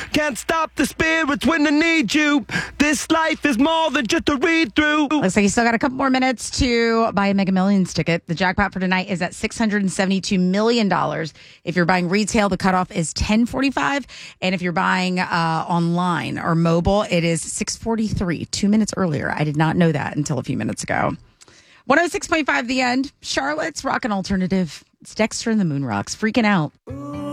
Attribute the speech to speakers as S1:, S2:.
S1: Can't stop the spirits when I need you. This life is more than just a read through.
S2: Looks like you still got a couple more minutes to buy a Mega Millions ticket. The jackpot for tonight is at $672 million. If you're buying retail, the cutoff is 10:45. And if you're buying online or mobile, it is 6:43, 2 minutes earlier. I did not know that until a few minutes ago. 106.5 The End. Charlotte's Rock and Alternative. It's Dexter and the Moon Rocks freaking out.